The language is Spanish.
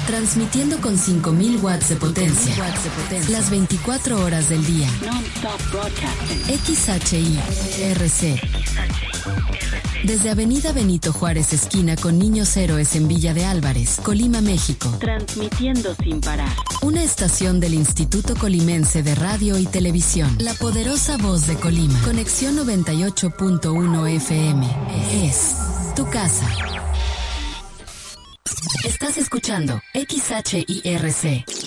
Transmitiendo con 5.000 watts de potencia. Las 24 horas del día. XHIRC. Desde Avenida Benito Juárez, esquina con Niños Héroes en Villa de Álvarez, Colima, México. Transmitiendo sin parar. Una estación del Instituto Colimense de Radio y Televisión. La poderosa voz de Colima. Conexión 98.1 FM. Es tu casa. Estás escuchando XHIRC.